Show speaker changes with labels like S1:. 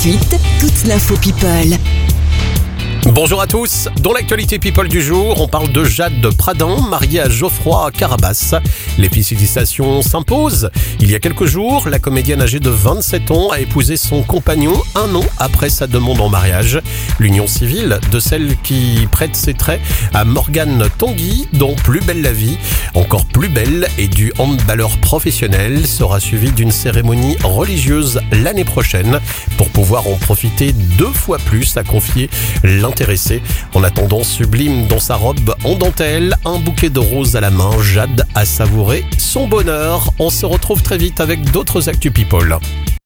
S1: Suite, toute l'info People.
S2: Bonjour à tous, dans l'actualité People du jour, on parle de Jade Pradin, mariée à Geoffroy Carabas. Les félicitations s'imposent. Il y a quelques jours, la comédienne âgée de 27 ans a épousé son compagnon un an après sa demande en mariage. L'union civile de celle qui prête ses traits à Morgane Tanguy dans Plus belle la vie, encore plus belle, et du handballeur professionnel sera suivie d'une cérémonie religieuse l'année prochaine pour pouvoir en profiter 2 fois plus, a confié l'intéressé. En attendant, sublime dans sa robe en dentelle, un bouquet de roses à la main, Jade a savouré son bonheur. On se retrouve très vite avec d'autres Actu People.